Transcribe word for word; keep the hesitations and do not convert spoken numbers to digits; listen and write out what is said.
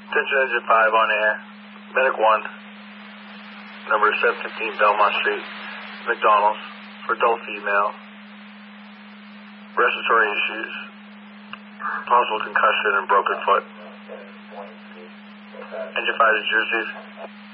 Attention Engine five on air. Medic one. Number seven fifteen Belmont Street, McDonald's, for adult female. Respiratory issues. Possible concussion and broken foot. Engine five is yours, Chief.